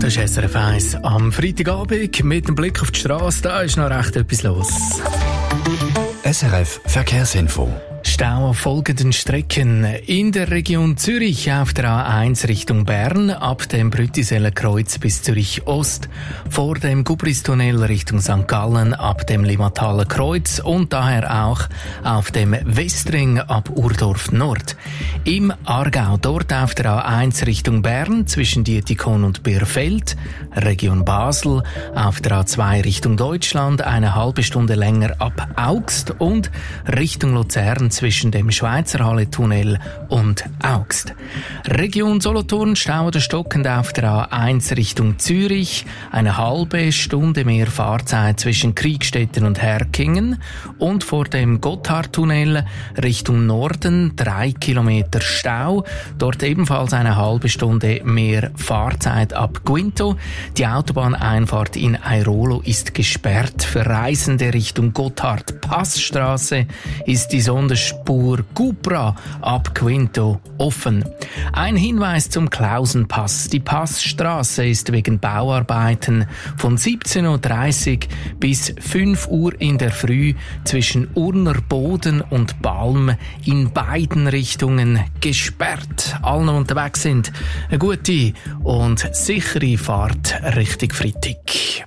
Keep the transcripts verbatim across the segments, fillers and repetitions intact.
Das ist S R F eins am Freitagabend mit dem Blick auf die Straße. Da ist noch recht etwas los. S R F Verkehrsinfo. Stau auf folgenden Strecken. In der Region Zürich auf der A eins Richtung Bern, ab dem Brüttiseller Kreuz bis Zürich Ost, vor dem Gubristunnel Richtung Sankt Gallen ab dem Limmataler Kreuz und daher auch auf dem Westring ab Urdorf Nord. Im Aargau, dort auf der A eins Richtung Bern zwischen Dietikon und Bierfeld, Region Basel, auf der A zwei Richtung Deutschland eine halbe Stunde länger ab Augst und Richtung Luzern zwischen dem Schweizerhalle-Tunnel und Augst. Region Solothurn Stau oder stockend auf der A eins Richtung Zürich, eine halbe Stunde mehr Fahrzeit zwischen Kriegstetten und Herkingen und vor dem Gotthardtunnel Richtung Norden drei Kilometer Stau, dort ebenfalls eine halbe Stunde mehr Fahrzeit ab Guinto. Die Autobahneinfahrt in Airolo ist gesperrt. Für Reisende Richtung Gotthard-Passstraße ist die Sonderspur Cupra ab Quinto offen. Ein Hinweis zum Klausenpass. Die Passstraße ist wegen Bauarbeiten von siebzehn Uhr dreißig bis fünf Uhr in der Früh zwischen Urner Boden und Balm in beiden Richtungen gesperrt. Allen unterwegs sind eine gute und sichere Fahrt Richtung Freitag.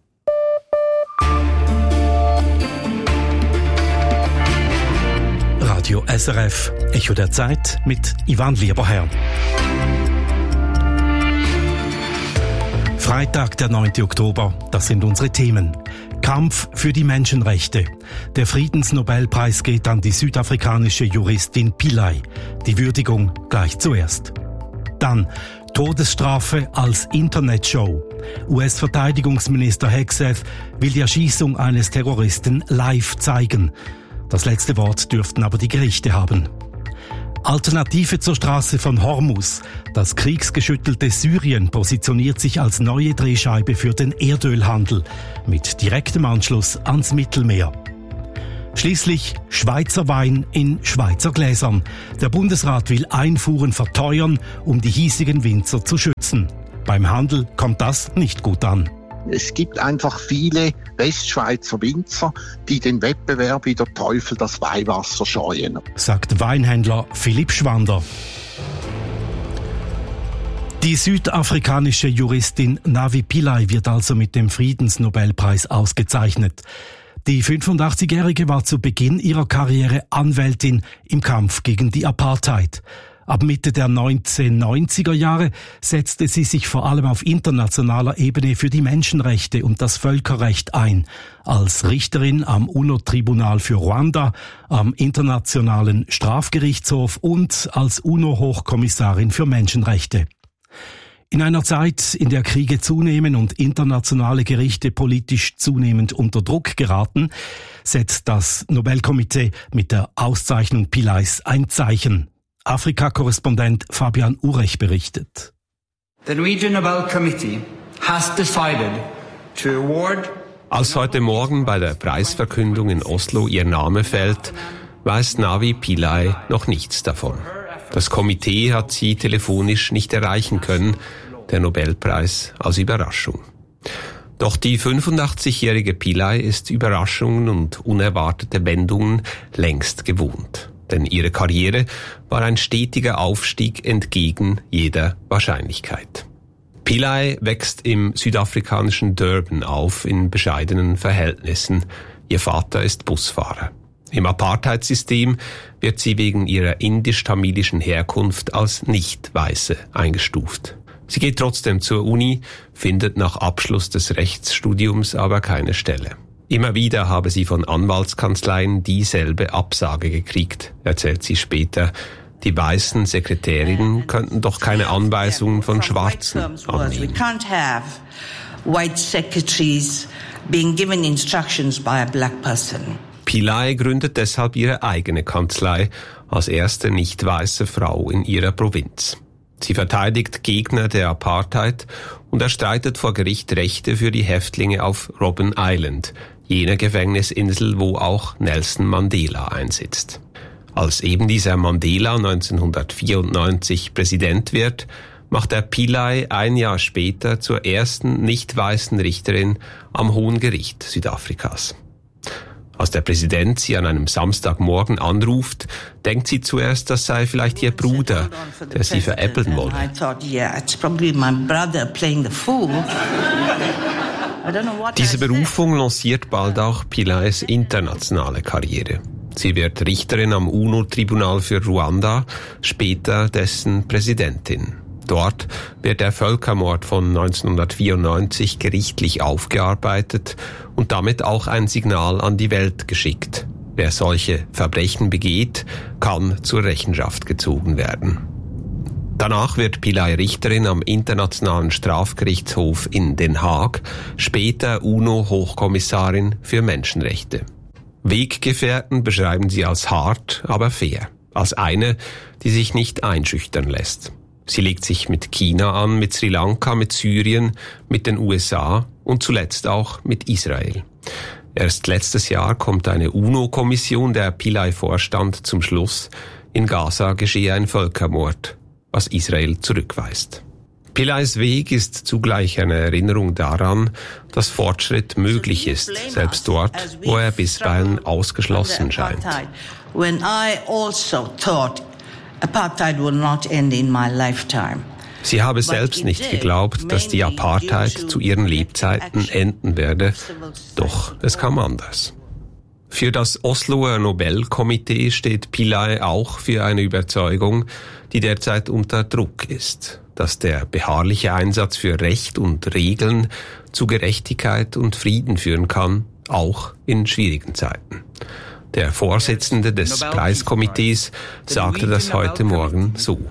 Radio S R F, Echo der Zeit mit Ivan Lieberherr. Freitag, der neunten Oktober, das sind unsere Themen. Kampf für die Menschenrechte. Der Friedensnobelpreis geht an die südafrikanische Juristin Pillay. Die Würdigung gleich zuerst. Dann Todesstrafe als Internetshow. U S-Verteidigungsminister Hegseth will die Erschießung eines Terroristen live zeigen. Das letzte Wort dürften aber die Gerichte haben. Alternative zur Straße von Hormuz. Das kriegsgeschüttelte Syrien positioniert sich als neue Drehscheibe für den Erdölhandel mit direktem Anschluss ans Mittelmeer. Schließlich Schweizer Wein in Schweizer Gläsern. Der Bundesrat will Einfuhren verteuern, um die hiesigen Winzer zu schützen. Beim Handel kommt das nicht gut an. Es gibt einfach viele Westschweizer Winzer, die den Wettbewerb wie der Teufel das Weihwasser scheuen, sagt Weinhändler Philipp Schwander. Die südafrikanische Juristin Navi Pillay wird also mit dem Friedensnobelpreis ausgezeichnet. Die fünfundachtzigjährige war zu Beginn ihrer Karriere Anwältin im Kampf gegen die Apartheid. Ab Mitte der neunzehnhundertneunziger Jahre setzte sie sich vor allem auf internationaler Ebene für die Menschenrechte und das Völkerrecht ein. Als Richterin am U N O-Tribunal für Ruanda, am Internationalen Strafgerichtshof und als U N O-Hochkommissarin für Menschenrechte. In einer Zeit, in der Kriege zunehmen und internationale Gerichte politisch zunehmend unter Druck geraten, setzt das Nobelkomitee mit der Auszeichnung Pillays ein Zeichen. Afrika-Korrespondent Fabian Urech berichtet. The Norwegian Nobel Committee has decided to award. Als heute Morgen bei der Preisverkündung in Oslo ihr Name fällt, weiß Navi Pillay noch nichts davon. Das Komitee hat sie telefonisch nicht erreichen können, der Nobelpreis als Überraschung. Doch die fünfundachtzigjährige Pillay ist Überraschungen und unerwartete Wendungen längst gewohnt. Denn ihre Karriere war ein stetiger Aufstieg entgegen jeder Wahrscheinlichkeit. Pillay wächst im südafrikanischen Durban auf in bescheidenen Verhältnissen. Ihr Vater ist Busfahrer. Im Apartheidsystem wird sie wegen ihrer indisch-tamilischen Herkunft als Nicht-Weiße eingestuft. Sie geht trotzdem zur Uni, findet nach Abschluss des Rechtsstudiums aber keine Stelle. Immer wieder habe sie von Anwaltskanzleien dieselbe Absage gekriegt, erzählt sie später. Die weißen Sekretärinnen könnten doch keine Anweisungen von Schwarzen annehmen. Pillay gründet deshalb ihre eigene Kanzlei als erste nicht weiße Frau in ihrer Provinz. Sie verteidigt Gegner der Apartheid und erstreitet vor Gericht Rechte für die Häftlinge auf Robben Island, jener Gefängnisinsel, wo auch Nelson Mandela einsitzt. Als eben dieser Mandela neunzehnhundertvierundneunzig Präsident wird, macht er Pillay ein Jahr später zur ersten nicht weißen Richterin am Hohen Gericht Südafrikas. Als der Präsident sie an einem Samstagmorgen anruft, denkt sie zuerst, das sei vielleicht ihr Bruder, der sie veräppeln wolle. Diese Berufung lanciert bald auch Pillays internationale Karriere. Sie wird Richterin am U N O-Tribunal für Ruanda, später dessen Präsidentin. Dort wird der Völkermord von neunzehnhundertvierundneunzig gerichtlich aufgearbeitet und damit auch ein Signal an die Welt geschickt. Wer solche Verbrechen begeht, kann zur Rechenschaft gezogen werden. Danach wird Pillay Richterin am Internationalen Strafgerichtshof in Den Haag, später U N O-Hochkommissarin für Menschenrechte. Weggefährten beschreiben sie als hart, aber fair, als eine, die sich nicht einschüchtern lässt. Sie legt sich mit China an, mit Sri Lanka, mit Syrien, mit den U S A und zuletzt auch mit Israel. Erst letztes Jahr kommt eine U N O-Kommission, der Pillay vorstand, zum Schluss, in Gaza geschehe ein Völkermord, was Israel zurückweist. Pillays Weg ist zugleich eine Erinnerung daran, dass Fortschritt möglich ist, selbst dort, wo er bisweilen ausgeschlossen scheint. Sie habe selbst nicht geglaubt, dass die Apartheid zu ihren Lebzeiten enden werde, doch es kam anders. Für das Osloer Nobelkomitee steht Pillay auch für eine Überzeugung, die derzeit unter Druck ist, dass der beharrliche Einsatz für Recht und Regeln zu Gerechtigkeit und Frieden führen kann, auch in schwierigen Zeiten. Der Vorsitzende des Preiskomitees sagte das heute Morgen so.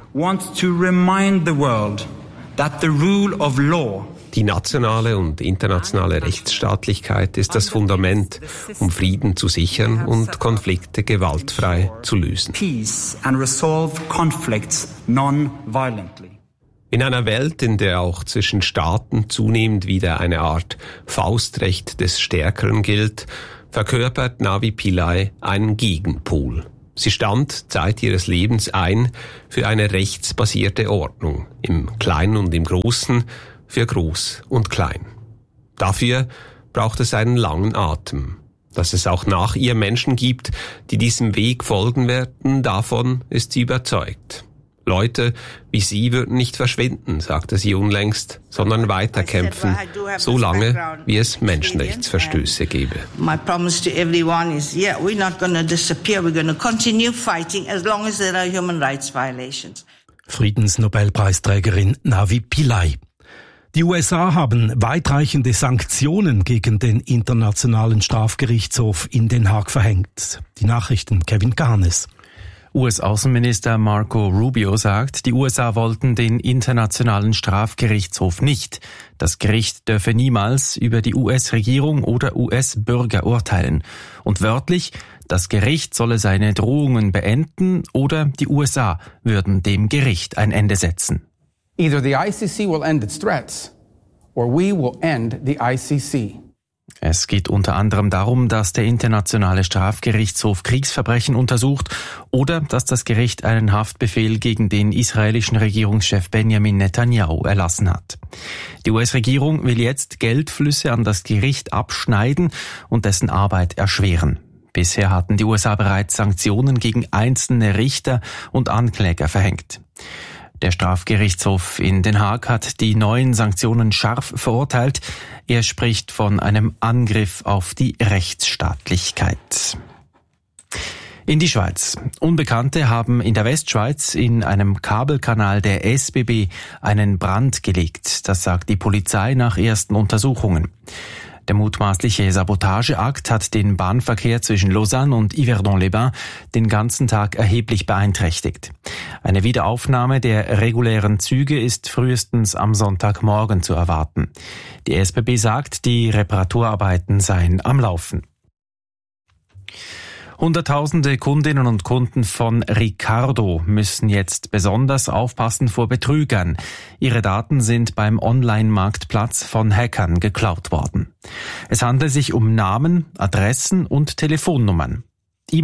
Die nationale und internationale Rechtsstaatlichkeit ist das Fundament, um Frieden zu sichern und Konflikte gewaltfrei zu lösen. In einer Welt, in der auch zwischen Staaten zunehmend wieder eine Art Faustrecht des Stärkeren gilt, verkörpert Navi Pillay einen Gegenpol. Sie stand Zeit ihres Lebens ein für eine rechtsbasierte Ordnung, im Kleinen und im Großen, für Groß und Klein. Dafür braucht es einen langen Atem. Dass es auch nach ihr Menschen gibt, die diesem Weg folgen werden, davon ist sie überzeugt. Leute wie sie würden nicht verschwinden, sagte sie unlängst, sondern weiterkämpfen, so lange, wie es Menschenrechtsverstöße gebe. My promise to everyone is, yeah, we're not going to disappear. We're going to continue fighting as long as there are human rights violations. Friedensnobelpreisträgerin Navi Pillay. Die U S A haben weitreichende Sanktionen gegen den Internationalen Strafgerichtshof in Den Haag verhängt. Die Nachrichten Kevin Garnes. U S-Außenminister Marco Rubio sagt, die U S A wollten den Internationalen Strafgerichtshof nicht. Das Gericht dürfe niemals über die U S-Regierung oder U S-Bürger urteilen. Und wörtlich, das Gericht solle seine Drohungen beenden oder die U S A würden dem Gericht ein Ende setzen. Either the I C C will end its threats or we will end the I C C. Es geht unter anderem darum, dass der Internationale Strafgerichtshof Kriegsverbrechen untersucht oder dass das Gericht einen Haftbefehl gegen den israelischen Regierungschef Benjamin Netanyahu erlassen hat. Die U S-Regierung will jetzt Geldflüsse an das Gericht abschneiden und dessen Arbeit erschweren. Bisher hatten die U S A bereits Sanktionen gegen einzelne Richter und Ankläger verhängt. Der Strafgerichtshof in Den Haag hat die neuen Sanktionen scharf verurteilt. Er spricht von einem Angriff auf die Rechtsstaatlichkeit. In die Schweiz. Unbekannte haben in der Westschweiz in einem Kabelkanal der S B B einen Brand gelegt. Das sagt die Polizei nach ersten Untersuchungen. Der mutmaßliche Sabotageakt hat den Bahnverkehr zwischen Lausanne und Yverdon-les-Bains den ganzen Tag erheblich beeinträchtigt. Eine Wiederaufnahme der regulären Züge ist frühestens am Sonntagmorgen zu erwarten. Die S B B sagt, die Reparaturarbeiten seien am Laufen. Hunderttausende Kundinnen und Kunden von Ricardo müssen jetzt besonders aufpassen vor Betrügern. Ihre Daten sind beim Online-Marktplatz von Hackern geklaut worden. Es handelt sich um Namen, Adressen und Telefonnummern.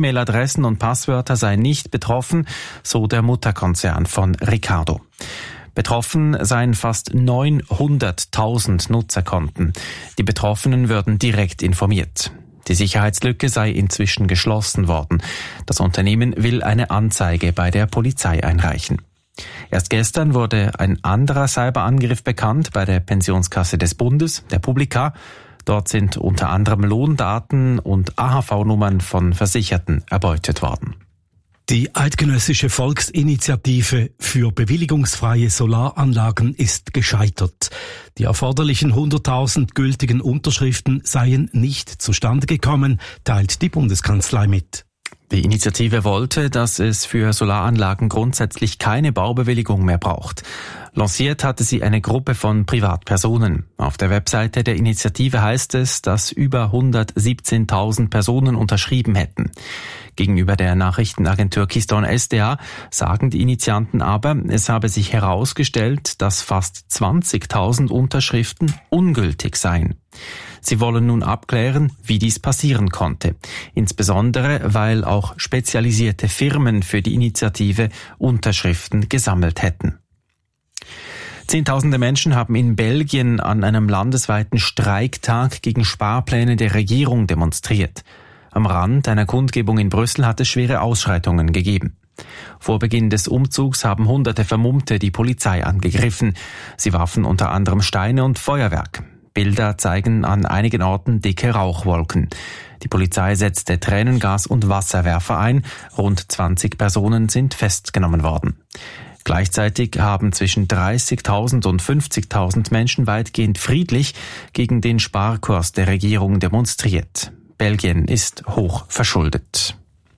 E-Mail-Adressen und Passwörter seien nicht betroffen, so der Mutterkonzern von Ricardo. Betroffen seien fast neunhunderttausend Nutzerkonten. Die Betroffenen würden direkt informiert. Die Sicherheitslücke sei inzwischen geschlossen worden. Das Unternehmen will eine Anzeige bei der Polizei einreichen. Erst gestern wurde ein anderer Cyberangriff bekannt bei der Pensionskasse des Bundes, der Publica. Dort sind unter anderem Lohndaten und A H V-Nummern von Versicherten erbeutet worden. Die Eidgenössische Volksinitiative für bewilligungsfreie Solaranlagen ist gescheitert. Die erforderlichen hunderttausend gültigen Unterschriften seien nicht zustande gekommen, teilt die Bundeskanzlei mit. Die Initiative wollte, dass es für Solaranlagen grundsätzlich keine Baubewilligung mehr braucht. Lanciert hatte sie eine Gruppe von Privatpersonen. Auf der Webseite der Initiative heißt es, dass über hundertsiebzehntausend Personen unterschrieben hätten. Gegenüber der Nachrichtenagentur Keystone S D A sagen die Initianten aber, es habe sich herausgestellt, dass fast zwanzigtausend Unterschriften ungültig seien. Sie wollen nun abklären, wie dies passieren konnte. Insbesondere, weil auch spezialisierte Firmen für die Initiative Unterschriften gesammelt hätten. Zehntausende Menschen haben in Belgien an einem landesweiten Streiktag gegen Sparpläne der Regierung demonstriert. Am Rand einer Kundgebung in Brüssel hat es schwere Ausschreitungen gegeben. Vor Beginn des Umzugs haben hunderte Vermummte die Polizei angegriffen. Sie warfen unter anderem Steine und Feuerwerk. Bilder zeigen an einigen Orten dicke Rauchwolken. Die Polizei setzte Tränengas und Wasserwerfer ein. Rund zwanzig Personen sind festgenommen worden. Gleichzeitig haben zwischen dreißigtausend und fünfzigtausend Menschen weitgehend friedlich gegen den Sparkurs der Regierung demonstriert. Belgien ist hoch verschuldet.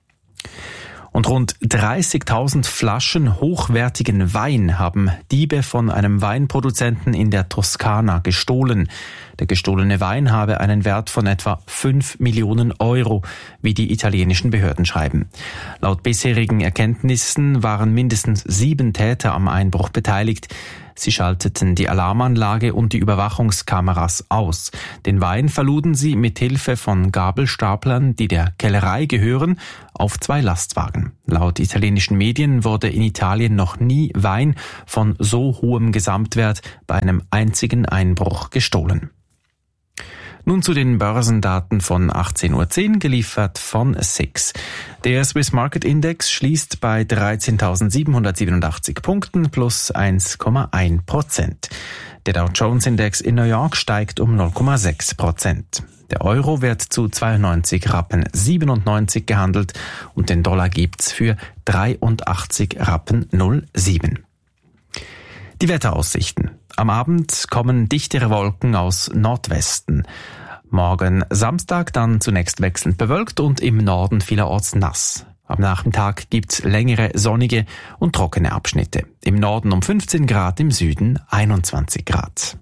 Und rund dreißigtausend Flaschen hochwertigen Wein haben Diebe von einem Weinproduzenten in der Toskana gestohlen. Der gestohlene Wein habe einen Wert von etwa fünf Millionen Euro, wie die italienischen Behörden schreiben. Laut bisherigen Erkenntnissen waren mindestens sieben Täter am Einbruch beteiligt. Sie schalteten die Alarmanlage und die Überwachungskameras aus. Den Wein verluden sie mit Hilfe von Gabelstaplern, die der Kellerei gehören, auf zwei Lastwagen. Laut italienischen Medien wurde in Italien noch nie Wein von so hohem Gesamtwert bei einem einzigen Einbruch gestohlen. Nun zu den Börsendaten von achtzehn Uhr zehn, geliefert von S I X. Der Swiss Market Index schließt bei dreizehntausendsiebenhundertsiebenundachtzig Punkten plus eins Komma eins Prozent. Der Dow Jones Index in New York steigt um null Komma sechs Prozent. Der Euro wird zu zweiundneunzig Rappen siebenundneunzig gehandelt und den Dollar gibt's für dreiundachtzig Rappen null Komma sieben. Die Wetteraussichten. Am Abend kommen dichtere Wolken aus Nordwesten. Morgen Samstag dann zunächst wechselnd bewölkt und im Norden vielerorts nass. Am Nachmittag gibt's längere sonnige und trockene Abschnitte. Im Norden um fünfzehn Grad, im Süden einundzwanzig Grad.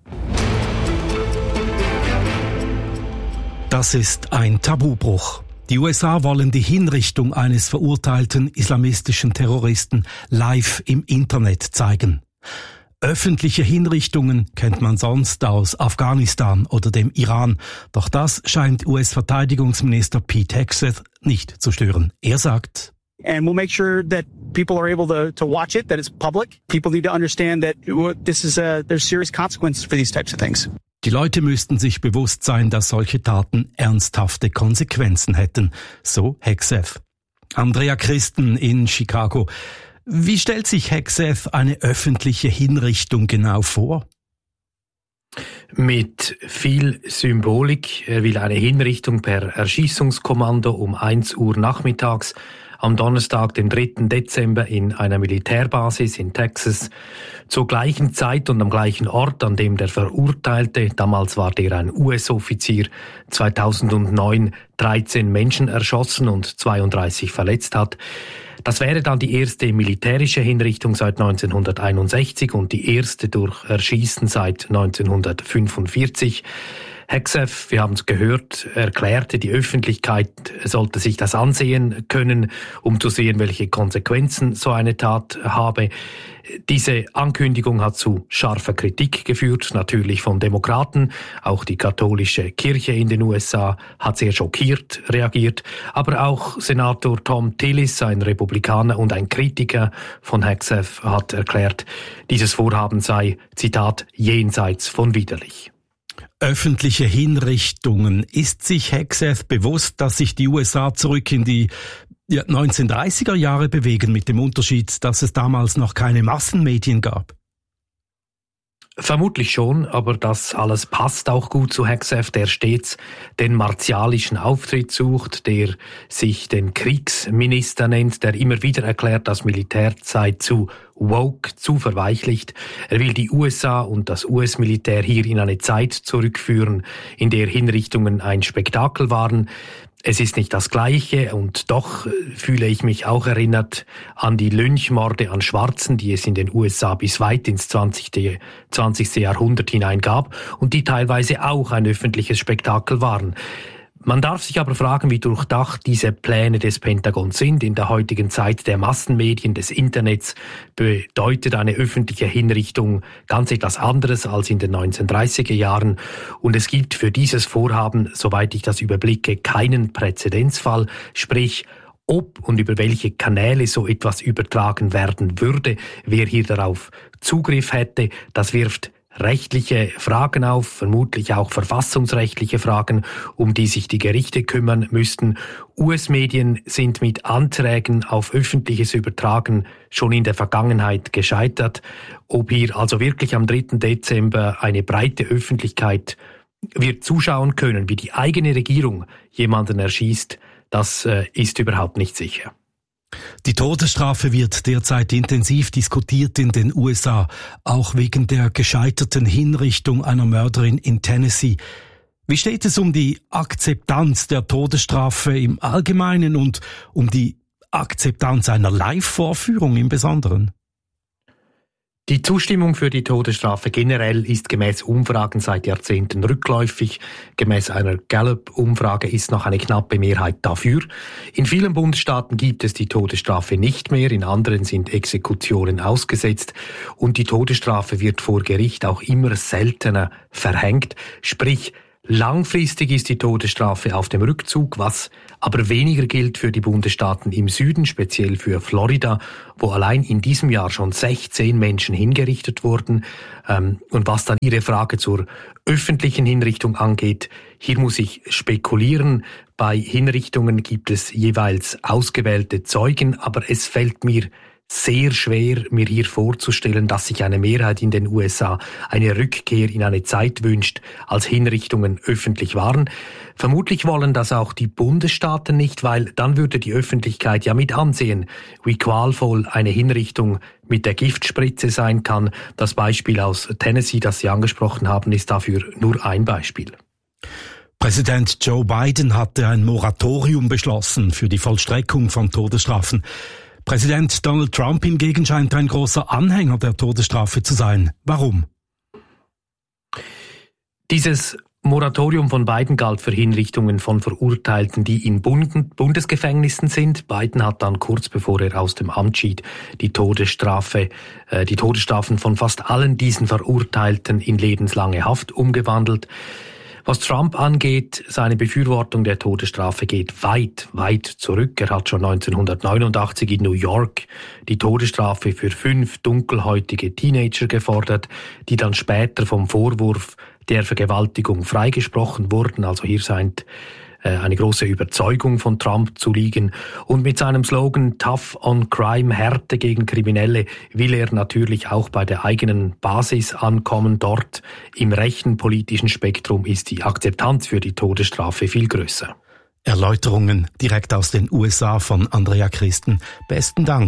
Das ist ein Tabubruch. Die U S A wollen die Hinrichtung eines verurteilten islamistischen Terroristen live im Internet zeigen. Öffentliche Hinrichtungen kennt man sonst aus Afghanistan oder dem Iran. Doch das scheint U S-Verteidigungsminister Pete Hegseth nicht zu stören. Er sagt: And we'll make sure that people are able to, to watch it, that it's public. People need to understand that this is a, there's serious consequences for these types of things. Die Leute müssten sich bewusst sein, dass solche Taten ernsthafte Konsequenzen hätten, so Hegseth. Andrea Christen in Chicago. Wie stellt sich Hegseth eine öffentliche Hinrichtung genau vor? Mit viel Symbolik. Er will eine Hinrichtung per Erschießungskommando um eins Uhr nachmittags am Donnerstag, den dritten Dezember, in einer Militärbasis in Texas. Zur gleichen Zeit und am gleichen Ort, an dem der Verurteilte, damals war der ein U S-Offizier, zweitausendneun dreizehn Menschen erschossen und zweiunddreißig verletzt hat. Das wäre dann die erste militärische Hinrichtung seit neunzehnhunderteinundsechzig und die erste durch Erschießen seit neunzehnhundertfünfundvierzig. Hegseth, wir haben es gehört, erklärte, die Öffentlichkeit sollte sich das ansehen können, um zu sehen, welche Konsequenzen so eine Tat habe. Diese Ankündigung hat zu scharfer Kritik geführt, natürlich von Demokraten. Auch die katholische Kirche in den U S A hat sehr schockiert reagiert. Aber auch Senator Thom Tillis, ein Republikaner und ein Kritiker von Hegseth, hat erklärt, dieses Vorhaben sei, Zitat, jenseits von widerlich. Öffentliche Hinrichtungen. Ist sich Hegseth bewusst, dass sich die U S A zurück in die ja, neunzehnhundertdreißiger Jahre bewegen, mit dem Unterschied, dass es damals noch keine Massenmedien gab? Vermutlich schon, aber das alles passt auch gut zu Hegseth, der stets den martialischen Auftritt sucht, der sich den Kriegsminister nennt, der immer wieder erklärt, das Militär sei zu woke, zu verweichlicht. Er will die U S A und das U S-Militär hier in eine Zeit zurückführen, in der Hinrichtungen ein Spektakel waren. Es ist nicht das Gleiche und doch fühle ich mich auch erinnert an die Lynchmorde an Schwarzen, die es in den U S A bis weit ins zwanzigste Jahrhundert hinein gab und die teilweise auch ein öffentliches Spektakel waren. Man darf sich aber fragen, wie durchdacht diese Pläne des Pentagons sind. In der heutigen Zeit der Massenmedien, des Internets bedeutet eine öffentliche Hinrichtung ganz etwas anderes als in den neunzehnhundertdreißiger Jahren. Und es gibt für dieses Vorhaben, soweit ich das überblicke, keinen Präzedenzfall. Sprich, ob und über welche Kanäle so etwas übertragen werden würde, wer hier darauf Zugriff hätte, das wirft rechtliche Fragen auf, vermutlich auch verfassungsrechtliche Fragen, um die sich die Gerichte kümmern müssten. U S-Medien sind mit Anträgen auf öffentliches Übertragen schon in der Vergangenheit gescheitert. Ob hier also wirklich am dritten Dezember eine breite Öffentlichkeit wird zuschauen können, wie die eigene Regierung jemanden erschießt, das äh, ist überhaupt nicht sicher. Die Todesstrafe wird derzeit intensiv diskutiert in den U S A, auch wegen der gescheiterten Hinrichtung einer Mörderin in Tennessee. Wie steht es um die Akzeptanz der Todesstrafe im Allgemeinen und um die Akzeptanz einer Live-Vorführung im Besonderen? Die Zustimmung für die Todesstrafe generell ist gemäß Umfragen seit Jahrzehnten rückläufig. Gemäß einer Gallup-Umfrage ist noch eine knappe Mehrheit dafür. In vielen Bundesstaaten gibt es die Todesstrafe nicht mehr, in anderen sind Exekutionen ausgesetzt und die Todesstrafe wird vor Gericht auch immer seltener verhängt. Sprich, langfristig ist die Todesstrafe auf dem Rückzug, was aber weniger gilt für die Bundesstaaten im Süden, speziell für Florida, wo allein in diesem Jahr schon sechzehn Menschen hingerichtet wurden. Und was dann Ihre Frage zur öffentlichen Hinrichtung angeht, hier muss ich spekulieren. Bei Hinrichtungen gibt es jeweils ausgewählte Zeugen, aber es fällt mir sehr schwer, mir hier vorzustellen, dass sich eine Mehrheit in den U S A eine Rückkehr in eine Zeit wünscht, als Hinrichtungen öffentlich waren. Vermutlich wollen das auch die Bundesstaaten nicht, weil dann würde die Öffentlichkeit ja mit ansehen, wie qualvoll eine Hinrichtung mit der Giftspritze sein kann. Das Beispiel aus Tennessee, das Sie angesprochen haben, ist dafür nur ein Beispiel. Präsident Joe Biden hatte ein Moratorium beschlossen für die Vollstreckung von Todesstrafen. Präsident Donald Trump hingegen scheint ein großer Anhänger der Todesstrafe zu sein. Warum? Dieses Moratorium von Biden galt für Hinrichtungen von Verurteilten, die in Bundesgefängnissen sind. Biden hat dann kurz bevor er aus dem Amt schied, die Todesstrafe, äh, die Todesstrafen von fast allen diesen Verurteilten in lebenslange Haft umgewandelt. Was Trump angeht, seine Befürwortung der Todesstrafe geht weit, weit zurück. Er hat schon neunzehnhundertneunundachtzig in New York die Todesstrafe für fünf dunkelhäutige Teenager gefordert, die dann später vom Vorwurf der Vergewaltigung freigesprochen wurden. Also hier scheint eine große Überzeugung von Trump zu liegen. Und mit seinem Slogan Tough on Crime, Härte gegen Kriminelle, will er natürlich auch bei der eigenen Basis ankommen. Dort im rechten politischen Spektrum ist die Akzeptanz für die Todesstrafe viel größer. Erläuterungen direkt aus den U S A von Andrea Christen. Besten Dank.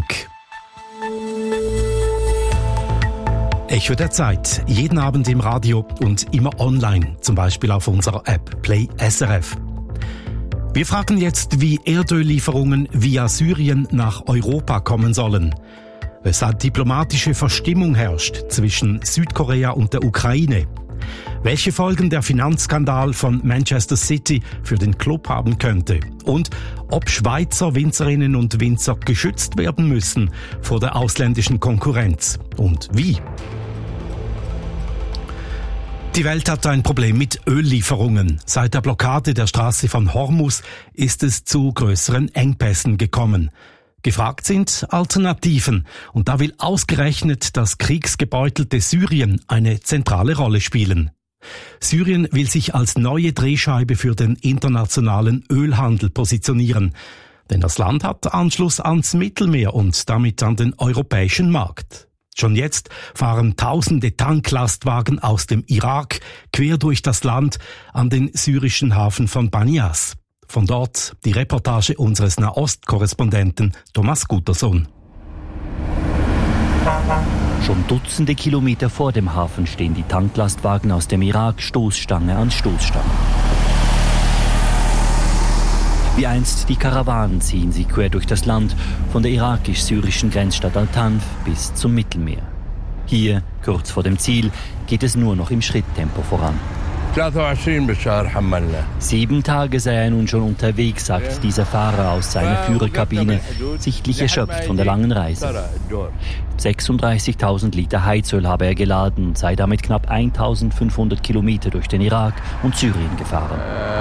Echo der Zeit. Jeden Abend im Radio und immer online. Zum Beispiel auf unserer App Play S R F. Wir fragen jetzt, wie Erdöllieferungen via Syrien nach Europa kommen sollen. Weshalb diplomatische Verstimmung herrscht zwischen Südkorea und der Ukraine. welche Folgen der Finanzskandal von Manchester City für den Club haben könnte und ob Schweizer Winzerinnen und Winzer geschützt werden müssen vor der ausländischen Konkurrenz und wie. Die Welt hat ein Problem mit Öllieferungen. Seit der Blockade der Straße von Hormuz ist es zu größeren Engpässen gekommen. Gefragt sind Alternativen. Und da will ausgerechnet das kriegsgebeutelte Syrien eine zentrale Rolle spielen. Syrien will sich als neue Drehscheibe für den internationalen Ölhandel positionieren. Denn das Land hat Anschluss ans Mittelmeer und damit an den europäischen Markt. Schon jetzt fahren tausende Tanklastwagen aus dem Irak quer durch das Land an den syrischen Hafen von Banias. Von dort die Reportage unseres Nahost-Korrespondenten Thomas Gutersohn. Schon Dutzende Kilometer vor dem Hafen stehen die Tanklastwagen aus dem Irak Stoßstange an Stoßstange. Wie einst die Karawanen ziehen sie quer durch das Land, von der irakisch-syrischen Grenzstadt Al-Tanf bis zum Mittelmeer. Hier, kurz vor dem Ziel, geht es nur noch im Schritttempo voran. Sieben Tage sei er nun schon unterwegs, sagt dieser Fahrer aus seiner Führerkabine, sichtlich erschöpft von der langen Reise. sechsunddreißigtausend Liter Heizöl habe er geladen und sei damit knapp eintausendfünfhundert Kilometer durch den Irak und Syrien gefahren.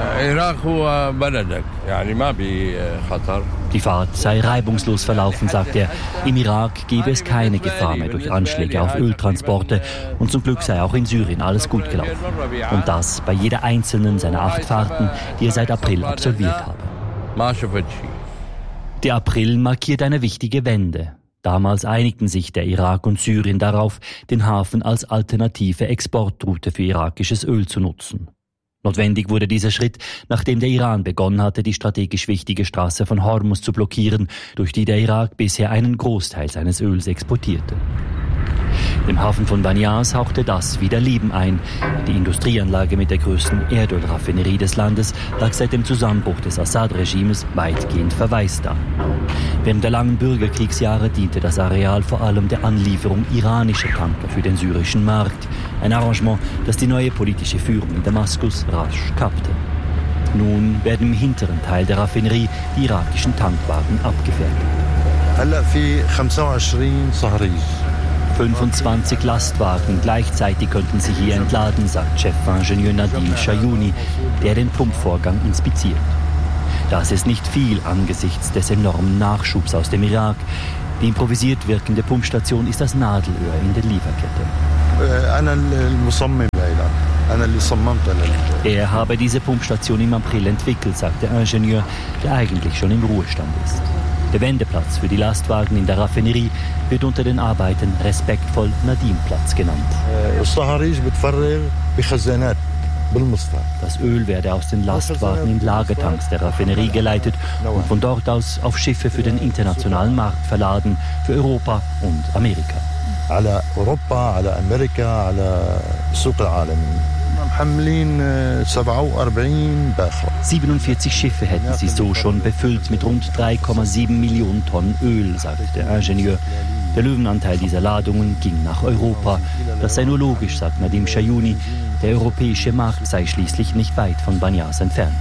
Die Fahrt sei reibungslos verlaufen, sagt er. Im Irak gebe es keine Gefahr mehr durch Anschläge auf Öltransporte und zum Glück sei auch in Syrien alles gut gelaufen. Und das bei jeder einzelnen seiner acht Fahrten, die er seit April absolviert habe. Der April markiert eine wichtige Wende. Damals einigten sich der Irak und Syrien darauf, den Hafen als alternative Exportroute für irakisches Öl zu nutzen. Notwendig wurde dieser Schritt, nachdem der Iran begonnen hatte, die strategisch wichtige Straße von Hormuz zu blockieren, durch die der Irak bisher einen Großteil seines Öls exportierte. Dem Hafen von Banias hauchte das wieder Leben ein. Die Industrieanlage mit der größten Erdölraffinerie des Landes lag seit dem Zusammenbruch des Assad-Regimes weitgehend verwaist da. Während der langen Bürgerkriegsjahre diente das Areal vor allem der Anlieferung iranischer Tanker für den syrischen Markt. Ein Arrangement, das die neue politische Führung in Damaskus rasch kappte. Nun werden im hinteren Teil der Raffinerie die irakischen Tankwagen abgefertigt. fünfundzwanzig Lastwagen gleichzeitig könnten sie hier entladen, sagt Chefingenieur Nadim Shayouni, der den Pumpvorgang inspiziert. Das ist nicht viel angesichts des enormen Nachschubs aus dem Irak. Die improvisiert wirkende Pumpstation ist das Nadelöhr in der Lieferkette. Er habe diese Pumpstation im April entwickelt, sagt der Ingenieur, der eigentlich schon im Ruhestand ist. Der Wendeplatz für die Lastwagen in der Raffinerie wird unter den Arbeiten respektvoll Nadim-Platz genannt. Das Öl werde aus den Lastwagen in Lagertanks der Raffinerie geleitet und von dort aus auf Schiffe für den internationalen Markt verladen, für Europa und Amerika. siebenundvierzig Schiffe hätten sie so schon befüllt mit rund drei Komma sieben Millionen Tonnen Öl, sagt der Ingenieur. Der Löwenanteil dieser Ladungen ging nach Europa. Das sei nur logisch, sagt Nadim Shayouni. Der europäische Markt sei schließlich nicht weit von Banias entfernt.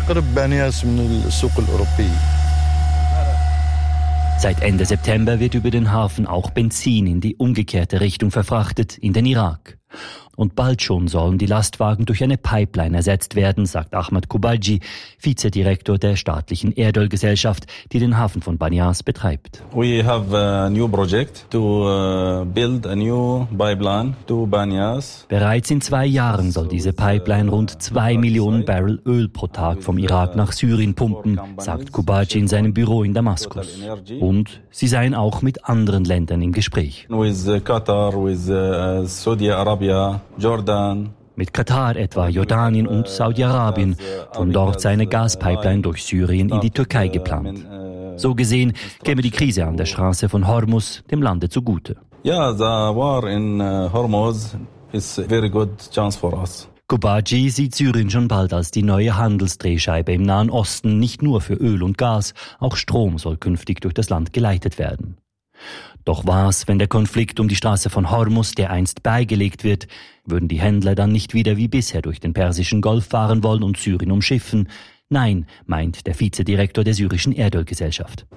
Seit Ende September wird über den Hafen auch Benzin in die umgekehrte Richtung verfrachtet, in den Irak. Und bald schon sollen die Lastwagen durch eine Pipeline ersetzt werden, sagt Ahmad Kubalji, Vizedirektor der staatlichen Erdölgesellschaft, die den Hafen von Banias betreibt. We have a new project to build a new pipeline to Banias. Bereits in zwei Jahren soll diese Pipeline rund zwei Millionen Barrel Öl pro Tag vom Irak nach Syrien pumpen, sagt Kubalji in seinem Büro in Damaskus. Und sie seien auch mit anderen Ländern im Gespräch. With Qatar, with Saudi Arabia, Jordan. Mit Katar etwa, Jordanien und Saudi-Arabien. Von dort sei eine Gaspipeline durch Syrien in die Türkei geplant. So gesehen käme die Krise an der Straße von Hormuz dem Lande zugute. Ja, the war in Hormuz is a very good chance for us. Kubalji sieht Syrien schon bald als die neue Handelsdrehscheibe im Nahen Osten, nicht nur für Öl und Gas, auch Strom soll künftig durch das Land geleitet werden. Doch was, wenn der Konflikt um die Straße von Hormuz dereinst beigelegt wird? Würden die Händler dann nicht wieder wie bisher durch den Persischen Golf fahren wollen und Syrien umschiffen? Nein, meint der Vizedirektor der syrischen Erdölgesellschaft.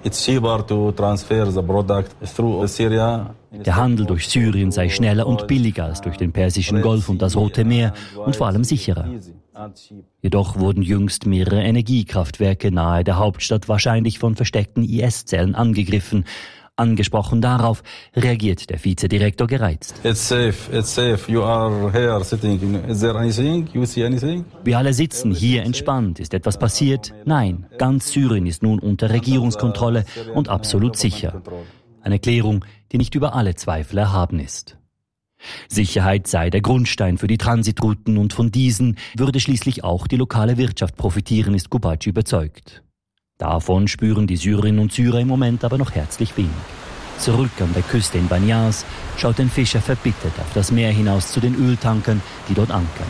Der Handel durch Syrien sei schneller und billiger als durch den Persischen Golf und das Rote Meer und vor allem sicherer. Jedoch wurden jüngst mehrere Energiekraftwerke nahe der Hauptstadt wahrscheinlich von versteckten I S-Zellen angegriffen. Angesprochen darauf reagiert der Vizedirektor gereizt. It's safe, it's safe. You are here sitting. Is there anything? You see anything? Wir alle sitzen hier entspannt. Ist etwas passiert? Nein. Ganz Syrien ist nun unter Regierungskontrolle und absolut sicher. Eine Klärung, die nicht über alle Zweifel erhaben ist. Sicherheit sei der Grundstein für die Transitrouten und von diesen würde schließlich auch die lokale Wirtschaft profitieren, ist Gubbaci überzeugt. Davon spüren die Syrerinnen und Syrer im Moment aber noch herzlich wenig. Zurück an der Küste in Banias schaut ein Fischer verbittert auf das Meer hinaus zu den Öltankern, die dort ankern.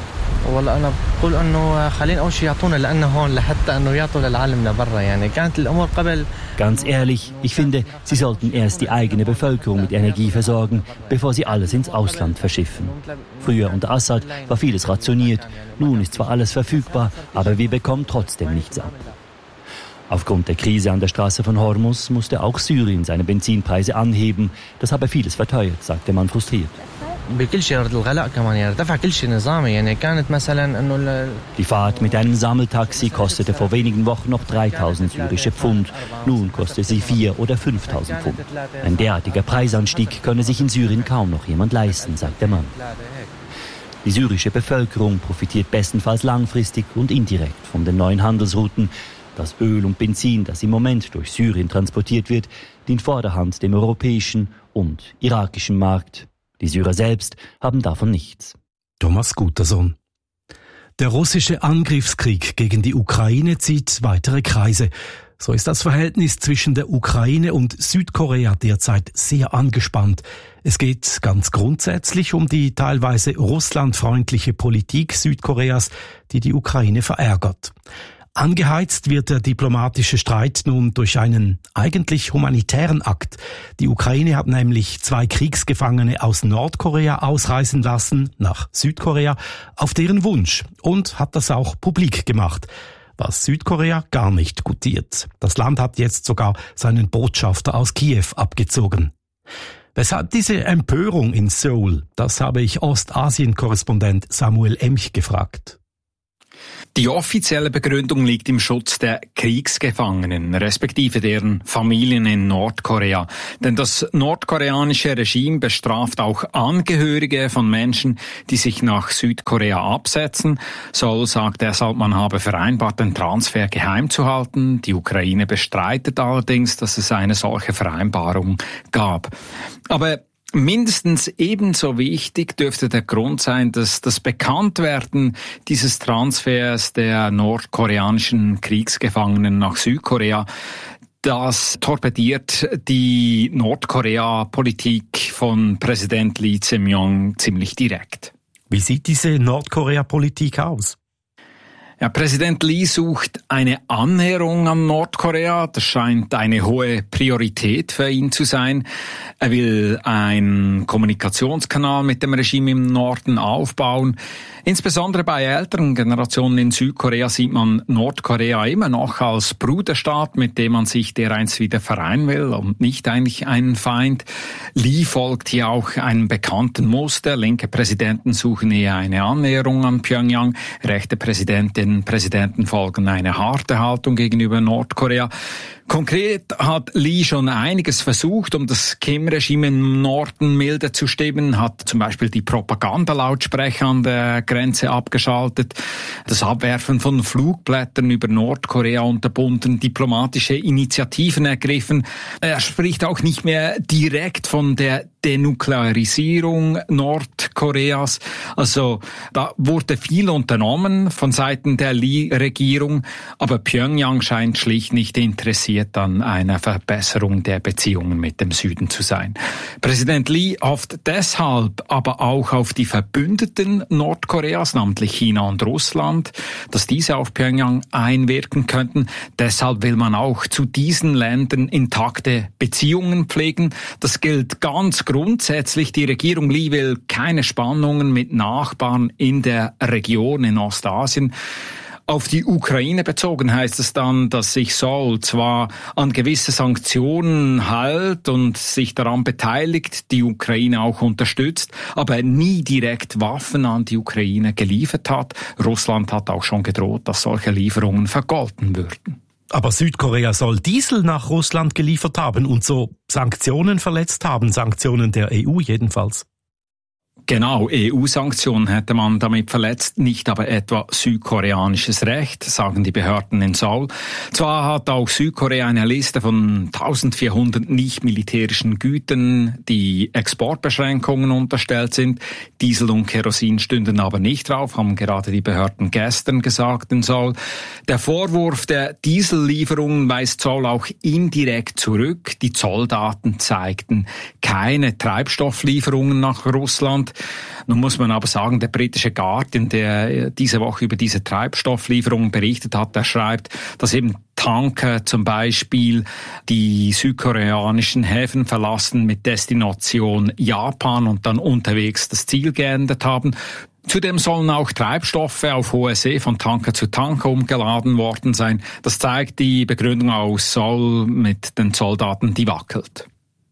Ganz ehrlich, ich finde, sie sollten erst die eigene Bevölkerung mit Energie versorgen, bevor sie alles ins Ausland verschiffen. Früher unter Assad war vieles rationiert, nun ist zwar alles verfügbar, aber wir bekommen trotzdem nichts ab. Aufgrund der Krise an der Straße von Hormuz musste auch Syrien seine Benzinpreise anheben. Das habe vieles verteuert, sagt der Mann frustriert. Die Fahrt mit einem Sammeltaxi kostete vor wenigen Wochen noch dreitausend syrische Pfund. Nun kostet sie vier oder fünftausend Pfund. Ein derartiger Preisanstieg könne sich in Syrien kaum noch jemand leisten, sagt der Mann. Die syrische Bevölkerung profitiert bestenfalls langfristig und indirekt von den neuen Handelsrouten. Das Öl und Benzin, das im Moment durch Syrien transportiert wird, dient vorderhand dem europäischen und irakischen Markt. Die Syrer selbst haben davon nichts. Thomas Gutersohn. Der russische Angriffskrieg gegen die Ukraine zieht weitere Kreise. So ist das Verhältnis zwischen der Ukraine und Südkorea derzeit sehr angespannt. Es geht ganz grundsätzlich um die teilweise russlandfreundliche Politik Südkoreas, die die Ukraine verärgert. Angeheizt wird der diplomatische Streit nun durch einen eigentlich humanitären Akt. Die Ukraine hat nämlich zwei Kriegsgefangene aus Nordkorea ausreisen lassen nach Südkorea auf deren Wunsch und hat das auch publik gemacht, was Südkorea gar nicht gutiert. Das Land hat jetzt sogar seinen Botschafter aus Kiew abgezogen. Weshalb diese Empörung in Seoul? Das habe ich Ostasien-Korrespondent Samuel Emch gefragt. Die offizielle Begründung liegt im Schutz der Kriegsgefangenen, respektive deren Familien in Nordkorea. Denn das nordkoreanische Regime bestraft auch Angehörige von Menschen, die sich nach Südkorea absetzen. Seoul sagt deshalb, man habe vereinbart, den Transfer geheim zu halten. Die Ukraine bestreitet allerdings, dass es eine solche Vereinbarung gab. Aber mindestens ebenso wichtig dürfte der Grund sein, dass das Bekanntwerden dieses Transfers der nordkoreanischen Kriegsgefangenen nach Südkorea, das torpediert die Nordkorea-Politik von Präsident Lee Jae-myung ziemlich direkt. Wie sieht diese Nordkorea-Politik aus? Ja, Präsident Lee sucht eine Annäherung an Nordkorea. Das scheint eine hohe Priorität für ihn zu sein. Er will einen Kommunikationskanal mit dem Regime im Norden aufbauen. Insbesondere bei älteren Generationen in Südkorea sieht man Nordkorea immer noch als Bruderstaat, mit dem man sich dereinst wieder vereinen will und nicht eigentlich einen Feind. Lee folgt hier auch einem bekannten Muster. Linke Präsidenten suchen eher eine Annäherung an Pyongyang. Rechte Präsidentinnen und Präsidenten folgen eine harte Haltung gegenüber Nordkorea. Konkret hat Lee schon einiges versucht, um das Kim-Regime im Norden milde zu stimmen, hat zum Beispiel die Propagandalautsprecher an der Grenze abgeschaltet, das Abwerfen von Flugblättern über Nordkorea unterbunden, diplomatische Initiativen ergriffen. Er spricht auch nicht mehr direkt von der Denuklearisierung Nordkoreas. Also da wurde viel unternommen von Seiten der Lee-Regierung, aber Pyongyang scheint schlicht nicht interessiert interessiert an einer Verbesserung der Beziehungen mit dem Süden zu sein. Präsident Lee hofft deshalb aber auch auf die Verbündeten Nordkoreas, namentlich China und Russland, dass diese auf Pyongyang einwirken könnten. Deshalb will man auch zu diesen Ländern intakte Beziehungen pflegen. Das gilt ganz grundsätzlich. Die Regierung Lee will keine Spannungen mit Nachbarn in der Region in Ostasien. Auf die Ukraine bezogen heißt es dann, dass sich Seoul zwar an gewisse Sanktionen hält und sich daran beteiligt, die Ukraine auch unterstützt, aber nie direkt Waffen an die Ukraine geliefert hat. Russland hat auch schon gedroht, dass solche Lieferungen vergolten würden. Aber Südkorea soll Diesel nach Russland geliefert haben und so Sanktionen verletzt haben, Sanktionen der E U jedenfalls. Genau, E U-Sanktionen hätte man damit verletzt, nicht aber etwa südkoreanisches Recht, sagen die Behörden in Seoul. Zwar hat auch Südkorea eine Liste von eintausendvierhundert nicht-militärischen Gütern, die Exportbeschränkungen unterstellt sind. Diesel und Kerosin stünden aber nicht drauf, haben gerade die Behörden gestern gesagt in Seoul. Der Vorwurf der Diesellieferungen weist Seoul auch indirekt zurück. Die Zolldaten zeigten keine Treibstofflieferungen nach Russland. Nun muss man aber sagen, der britische Guardian, der diese Woche über diese Treibstofflieferungen berichtet hat, der schreibt, dass eben Tanker zum Beispiel die südkoreanischen Häfen verlassen mit Destination Japan und dann unterwegs das Ziel geändert haben. Zudem sollen auch Treibstoffe auf hoher See von Tanker zu Tanker umgeladen worden sein. Das zeigt die Begründung aus Seoul mit den Zolldaten, die wackelt.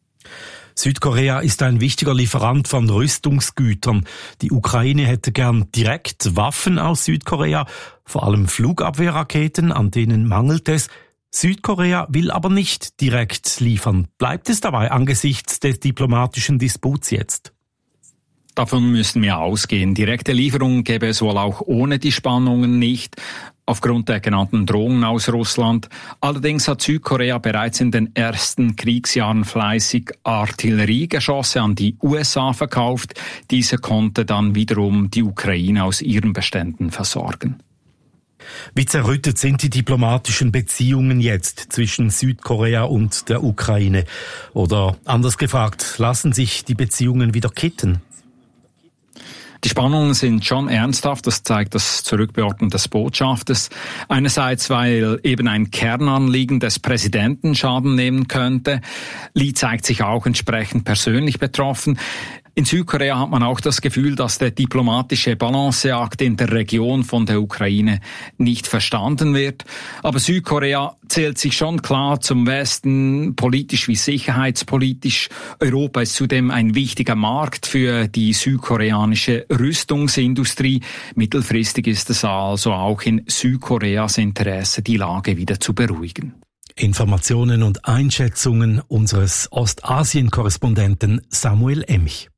Südkorea ist ein wichtiger Lieferant von Rüstungsgütern. Die Ukraine hätte gern direkt Waffen aus Südkorea, vor allem Flugabwehrraketen, an denen mangelt es. Südkorea will aber nicht direkt liefern. Bleibt es dabei angesichts des diplomatischen Disputs jetzt? Davon müssen wir ausgehen. Direkte Lieferungen gäbe es wohl auch ohne die Spannungen nicht, aufgrund der genannten Drohungen aus Russland. Allerdings hat Südkorea bereits in den ersten Kriegsjahren fleißig Artilleriegeschosse an die U S A verkauft. Diese konnte dann wiederum die Ukraine aus ihren Beständen versorgen. Wie zerrüttet sind die diplomatischen Beziehungen jetzt zwischen Südkorea und der Ukraine? Oder anders gefragt, lassen sich die Beziehungen wieder kitten? Die Spannungen sind schon ernsthaft, das zeigt das Zurückbeordnen des Botschafters. Einerseits, weil eben ein Kernanliegen des Präsidenten Schaden nehmen könnte. Lee zeigt sich auch entsprechend persönlich betroffen. In Südkorea hat man auch das Gefühl, dass der diplomatische Balanceakt in der Region von der Ukraine nicht verstanden wird. Aber Südkorea zählt sich schon klar zum Westen, politisch wie sicherheitspolitisch. Europa ist zudem ein wichtiger Markt für die südkoreanische Rüstungsindustrie. Mittelfristig ist es also auch in Südkoreas Interesse, die Lage wieder zu beruhigen. Informationen und Einschätzungen unseres Ostasien-Korrespondenten Samuel Emch.